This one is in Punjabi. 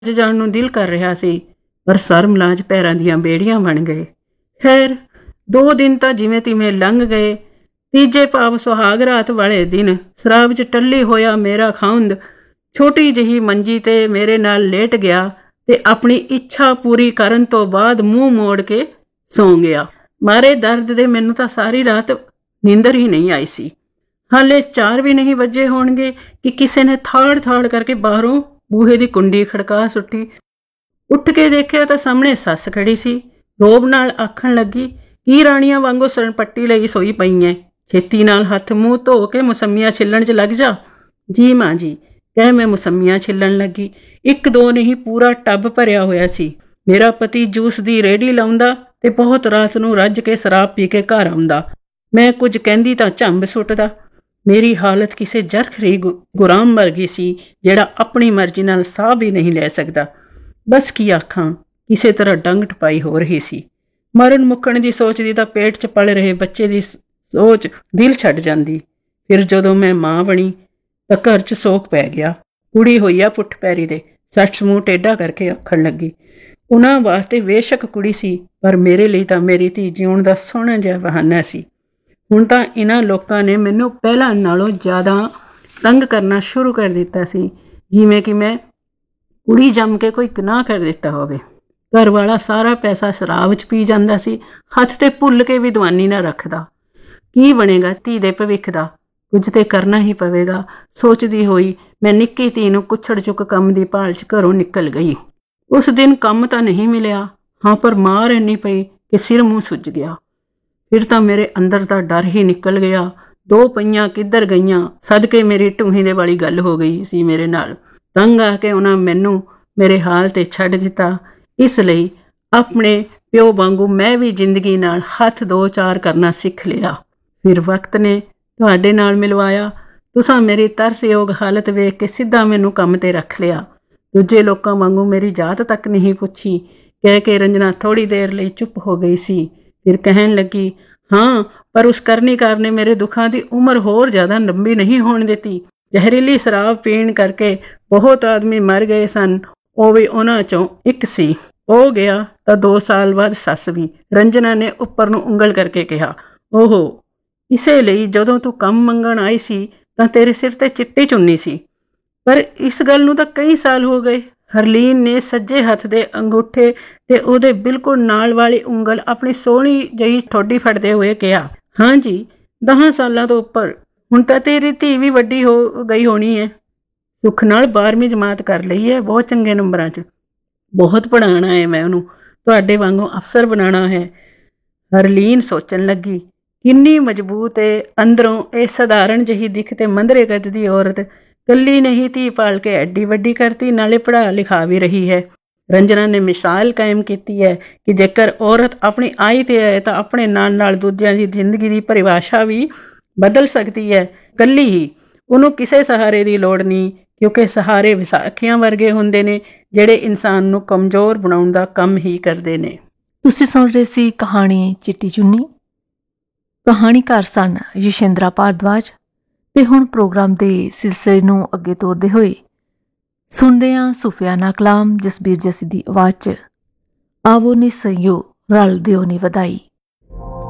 ਜਾਣ ਨੂੰ ਦਿਲ ਕਰ ਰਿਹਾ ਸੀ, ਪਰ ਸਰਮਲਾਜ ਪੈਰਾਂ ਦੀਆਂ ਬੇੜੀਆਂ ਬਣ ਗਏ। ਖੈਰ 2 ਦਿਨ ਤਾਂ ਜਿਵੇਂ ਤਿਵੇਂ ਲੰਘ ਗਏ। ਤੀਜੇ ਭਾਵ ਸੁਹਾਗ ਰਾਤ ਵਾਲੇ ਦਿਨ ਸ਼ਰਾਬ 'ਚ ਟੱਲੀ ਹੋਇਆ ਮੇਰਾ ਖਾਉਂਦ ਛੋਟੀ ਜਿਹੀ ਮੰਜੀ ਤੇ ਮੇਰੇ ਨਾਲ ਲੇਟ ਗਿਆ ਤੇ ਆਪਣੀ ਇੱਛਾ ਪੂਰੀ ਕਰਨ ਤੋਂ ਬਾਅਦ ਮੂੰਹ ਮੋੜ ਕੇ ਸੌਂ ਗਿਆ। ਮਾਰੇ ਦਰਦ ਦੇ ਮੈਨੂੰ ਤਾਂ ਸਾਰੀ ਰਾਤ ਨੀਂਦਰ ਹੀ ਨਹੀਂ ਆਈ ਸੀ। ਹਾਲੇ 4 ਵੀ ਨਹੀਂ ਵੱਜੇ ਹੋਣਗੇ ਕਿ ਕਿਸੇ ਨੇ ਥਾੜ ਕਰਕੇ ਬਾਹਰੋਂ ਬੂਹੇ ਦੀ ਕੁੰਡੀ ਖੜਕਾ ਸੁੱਟੀ। ਉੱਠ ਕੇ ਦੇਖਿਆ ਤਾਂ ਸਾਹਮਣੇ ਸੱਸ ਖੜੀ ਸੀ। ਰੋਬ ਨਾਲ ਆਖਣ ਲੱਗੀ, ਕੀ ਰਾਣੀਆਂ ਵਾਂਗੂ ਸਰਪੱਟੀ ਲਈ ਸੋਈ ਪਈ ਐ? ਛੇਤੀ ਨਾਲ ਹੱਥ ਮੂੰਹ ਧੋ ਕੇ ਮੁਸੰਮੀਆਂ ਛਿੱਲਣ 'ਚ ਲੱਗ ਜਾ। ਜੀ ਮਾਂ ਜੀ, ਕਹਿ ਮੈਂ ਮੁਸੰਮੀਆਂ ਛਿੱਲਣ ਲੱਗੀ। 1-2 ਨਹੀਂ, ਪੂਰਾ ਟੱਬ ਭਰਿਆ ਹੋਇਆ ਸੀ। ਮੇਰਾ ਪਤੀ ਜੂਸ ਦੀ ਰੇਹੜੀ ਲਾਉਂਦਾ ਤੇ ਬਹੁਤ ਰਾਤ ਨੂੰ ਰੱਜ ਕੇ ਸ਼ਰਾਬ ਪੀ ਕੇ ਘਰ ਆਉਂਦਾ। ਮੈਂ ਕੁਝ ਕਹਿੰਦੀ ਤਾਂ ਝੰਬ ਸੁੱਟਦਾ। ਮੇਰੀ ਹਾਲਤ ਕਿਸੇ ਜਰਖਰੀ ਗੁਲਾਮ ਵਰਗੀ ਸੀ, ਜਿਹੜਾ ਆਪਣੀ ਮਰਜ਼ੀ ਨਾਲ ਸਾਹ ਵੀ ਨਹੀਂ ਲੈ ਸਕਦਾ। ਬਸ ਕੀ ਆਖਾਂ, ਕਿਸੇ ਤਰ੍ਹਾਂ ਡੰਗ ਟਪਾਈ ਹੋ ਰਹੀ ਸੀ। ਮਰਨ ਮੁੱਕਣ ਦੀ ਸੋਚਦੀ ਤਾਂ ਪੇਟ 'ਚ ਪਲ ਰਹੇ ਬੱਚੇ ਦੀ ਸੋਚ ਦਿਲ ਛੱਡ ਜਾਂਦੀ। ਫਿਰ ਜਦੋਂ ਮੈਂ ਮਾਂ ਬਣੀ ਤਾਂ ਘਰ 'ਚ ਸੋਗ ਪੈ ਗਿਆ। ਕੁੜੀ ਹੋਈ ਆ ਪੁੱਠ ਪੈਰੀ ਦੇ। ਸੱਸ ਮੂੰਹ ਟੇਢਾ ਕਰਕੇ ਆਖਣ ਲੱਗੀ, ਉਹਨਾਂ ਵਾਸਤੇ ਬੇਸ਼ੱਕ ਕੁੜੀ ਸੀ, ਪਰ ਮੇਰੇ ਲਈ ਤਾਂ ਮੇਰੀ ਧੀ ਜਿਉਣ ਦਾ ਸੋਹਣਾ ਜਿਹਾ ਬਹਾਨਾ ਸੀ। ਹੁਣ ਤਾਂ ਇਹਨਾਂ ਲੋਕਾਂ ਨੇ ਮੈਨੂੰ ਪਹਿਲਾਂ ਨਾਲੋਂ ਜ਼ਿਆਦਾ ਤੰਗ ਕਰਨਾ ਸ਼ੁਰੂ ਕਰ ਦਿੱਤਾ ਸੀ, ਜਿਵੇਂ ਕਿ ਮੈਂ ਕੁੜੀ ਜੰਮ ਕੇ ਕੋਈ ਗੁਨਾਹ ਕਰ ਦਿੱਤਾ ਹੋਵੇ। ਘਰ ਵਾਲਾ ਸਾਰਾ ਪੈਸਾ ਸ਼ਰਾਬ 'ਚ ਪੀ ਜਾਂਦਾ ਸੀ, ਹੱਥ ਤੇ ਭੁੱਲ ਕੇ ਵੀ ਦਵਾਨੀ ਨਾ ਰੱਖਦਾ। ਕੀ ਬਣੇਗਾ ਧੀ ਦੇ ਭਵਿੱਖ ਦਾ? ਕੁਝ ਤੇ ਕਰਨਾ ਹੀ ਪਵੇਗਾ। ਸੋਚਦੀ ਹੋਈ ਮੈਂ ਨਿੱਕੀ ਧੀ ਨੂੰ ਕੁੱਛੜ ਚੁੱਕ ਕੰਮ ਦੀ ਭਾਲ 'ਚ ਘਰੋਂ ਨਿਕਲ ਗਈ। ਉਸ ਦਿਨ ਕੰਮ ਤਾਂ ਨਹੀਂ ਮਿਲਿਆ, ਹਾਂ, ਪਰ ਮਾਰ ਇੰਨੀ ਪਈ ਕਿ ਸਿਰ ਮੂੰਹ ਸੁੱਜ ਗਿਆ। ਫਿਰ ਤਾਂ ਮੇਰੇ ਅੰਦਰ ਦਾ ਡਰ ਹੀ ਨਿਕਲ ਗਿਆ। 2 ਪਈਆਂ ਕਿੱਧਰ ਗਈਆਂ? ਸਦਕੇ ਮੇਰੀ ਢੂਹੀ ਦੇ ਵਾਲੀ ਗੱਲ ਹੋ ਗਈ ਸੀ ਮੇਰੇ ਨਾਲ। ਤੰਗ ਆ ਕੇ ਉਹਨਾਂ ਮੈਨੂੰ ਮੇਰੇ ਹਾਲ ਤੇ ਛੱਡ ਦਿੱਤਾ। ਇਸ ਲਈ ਆਪਣੇ ਪਿਓ ਵਾਂਗੂ ਮੈਂ ਵੀ ਜ਼ਿੰਦਗੀ ਨਾਲ ਹੱਥ 2-4 ਕਰਨਾ ਸਿੱਖ ਲਿਆ। ਫਿਰ ਵਕਤ ਨੇ ਤੁਹਾਡੇ ਨਾਲ ਮਿਲਵਾਇਆ। ਤੁਸਾਂ ਮੇਰੀ ਤਰਸਯੋਗ ਹਾਲਤ ਵੇਖ ਕੇ ਸਿੱਧਾ ਮੈਨੂੰ ਕੰਮ ਤੇ ਰੱਖ ਲਿਆ। ਦੂਜੇ ਲੋਕਾਂ ਵਾਂਗੂ ਮੇਰੀ ਜਾਤ ਤੱਕ ਨਹੀਂ ਪੁੱਛੀ। ਕਹਿ ਕੇ ਰੰਜਨਾ ਥੋੜ੍ਹੀ ਦੇਰ ਲਈ ਚੁੱਪ ਹੋ ਗਈ ਸੀ। ਫਿਰ ਕਹਿਣ ਲੱਗੀ, ਹਾਂ, ਪਰ ਉਸ ਕਰਨੀਕਾਰ ਨੇ ਮੇਰੇ ਦੁੱਖਾਂ ਦੀ ਉਮਰ ਹੋਰ ਜ਼ਿਆਦਾ ਲੰਬੀ ਨਹੀਂ ਹੋਣ ਦਿੱਤੀ। ਜ਼ਹਿਰੀਲੀ ਸ਼ਰਾਬ ਪੀਣ ਕਰਕੇ ਬਹੁਤ ਆਦਮੀ ਮਰ ਗਏ ਸਨ, ਉਹ ਵੀ ਉਹਨਾਂ 'ਚੋਂ ਇੱਕ ਸੀ। ਉਹ ਗਿਆ ਤਾਂ 2 ਸਾਲ ਬਾਅਦ ਸੱਸ ਵੀ। ਰੰਜਨਾ ਨੇ ਉੱਪਰ ਨੂੰ ਉਂਗਲ ਕਰਕੇ ਕਿਹਾ, ਓਹੋ, ਇਸੇ ਲਈ ਜਦੋਂ ਤੂੰ ਕੰਮ ਮੰਗਣ ਆਈ ਸੀ ਤਾਂ ਤੇਰੇ ਸਿਰ ਤੇ ਚਿੱਟੀ ਚੁੰਨੀ ਸੀ। ਪਰ ਇਸ ਗੱਲ ਨੂੰ ਤਾਂ ਕਈ ਸਾਲ ਹੋ ਗਏ। ਹਰਲੀਨ ਨੇ ਸੱਜੇ ਹੱਥ ਦੇ ਅੰਗੂਠੇ ਤੇ ਉਹਦੇ ਬਿਲਕੁਲ ਨਾਲ ਵਾਲੀ ਉਂਗਲ ਆਪਣੀ ਸੋਹਣੀ ਜਿਹੀ ਠੋਡੀ ਫੜਦੇ ਹੋਏ ਕਿਹਾ, ਹਾਂ ਜੀ, 10 ਸਾਲਾਂ ਤੋਂ ਉੱਪਰ। ਹੁਣ ਤਾਂ ਤੇਰੀ ਧੀ ਵੀ ਵੱਡੀ ਹੋ ਗਈ ਹੋਣੀ ਹੈ। ਸੁੱਖ ਨਾਲ 12ਵੀਂ ਜਮਾਤ ਕਰ ਲਈ ਹੈ, ਬਹੁਤ ਚੰਗੇ ਨੰਬਰਾਂ 'ਚ। ਬਹੁਤ ਪੜ੍ਹਾਉਣਾ ਹੈ ਮੈਂ ਉਹਨੂੰ, ਤੁਹਾਡੇ ਵਾਂਗੂ ਅਫਸਰ ਬਣਾਉਣਾ ਹੈ। ਹਰਲੀਨ ਸੋਚਣ ਲੱਗੀ, ਕਿੰਨੀ ਮਜ਼ਬੂਤ ਏ ਅੰਦਰੋਂ ਇਹ ਸਧਾਰਨ ਜਿਹੀ ਦਿੱਖ ਤੇ ਮੰਦਰੇ ਕੱਦ ਦੀ ਔਰਤ। ਕੱਲੀ ਨਹੀਂ ਧੀ ਪਾਲ ਕੇ ਐਡੀ ਵੱਡੀ ਕਰਤੀ, ਨਾਲੇ ਪੜ੍ਹਾ ਲਿਖਾ ਵੀ ਰਹੀ ਹੈ। ਰੰਜਨਾ ਨੇ ਮਿਸਾਲ ਕਾਇਮ ਕੀਤੀ ਹੈ ਕਿ ਜੇਕਰ ਔਰਤ ਆਪਣੀ ਆਈ ਤੇ ਹੈ ਤਾਂ ਆਪਣੇ ਨਾਲ ਨਾਲ ਦੂਜਿਆਂ ਦੀ ਜ਼ਿੰਦਗੀ ਦੀ ਪਰਿਭਾਸ਼ਾ ਵੀ ਬਦਲ ਸਕਦੀ ਹੈ। ਕੱਲੀ ਹੀ, ਉਹਨੂੰ ਕਿਸੇ ਸਹਾਰੇ ਦੀ ਲੋੜ ਨਹੀਂ, ਕਿਉਂਕਿ ਸਹਾਰੇ ਵਿਸਾਖੀਆਂ ਵਰਗੇ ਹੁੰਦੇ ਨੇ, ਜਿਹੜੇ ਇਨਸਾਨ ਨੂੰ ਕਮਜ਼ੋਰ ਬਣਾਉਣ ਦਾ ਕੰਮ ਹੀ ਕਰਦੇ ਨੇ। ਤੁਸੀਂ ਸੁਣ ਰਹੇ ਸੀ ਕਹਾਣੀ ਚਿੱਟੀ ਚੁੰਨੀ। ਕਹਾਣੀਕਾਰ ਸਨ ਯਸ਼ਿੰਦਰਾ ਭਾਰਦਵਾਜ। ਤੇ ਹੁਣ ਪ੍ਰੋਗਰਾਮ ਦੇ ਸਿਲਸਿਲੇ ਨੂੰ ਅੱਗੇ ਤੋਰਦੇ ਹੋਏ ਸੁਣਦੇ ਹਾਂ ਸੂਫੀਆਨਾ ਕਲਾਮ ਜਸਬੀਰ ਜੱਸੀ ਦੀ ਆਵਾਜ਼ 'ਚ। ਆਵੋ ਨੀ ਸਈਓ ਰਲ ਦਿਓ ਨੀ ਵਧਾਈ।